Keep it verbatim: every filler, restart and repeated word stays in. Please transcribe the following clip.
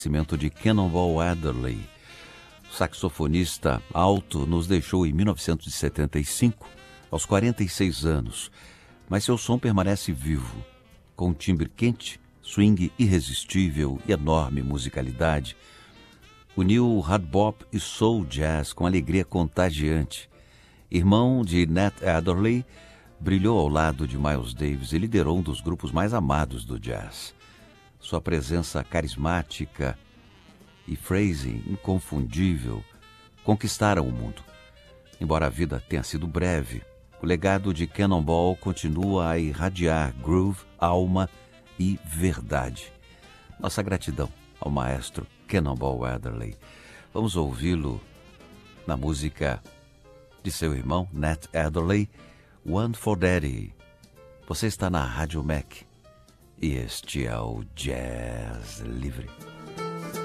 Nascimento de Cannonball Adderley, saxofonista alto, nos deixou em mil novecentos e setenta e cinco, aos quarenta e seis anos, mas seu som permanece vivo, com um timbre quente, swing irresistível e enorme musicalidade. Uniu hard bop e soul jazz com alegria contagiante. Irmão de Nat Adderley, brilhou ao lado de Miles Davis e liderou um dos grupos mais amados do jazz. Sua presença carismática e phrasing inconfundível conquistaram o mundo. Embora a vida tenha sido breve, o legado de Cannonball continua a irradiar groove, alma e verdade. Nossa gratidão ao maestro Cannonball Adderley. Vamos ouvi-lo na música de seu irmão Nat Adderley, One for Daddy. Você está na Rádio Mac e este é o Jazz Livre.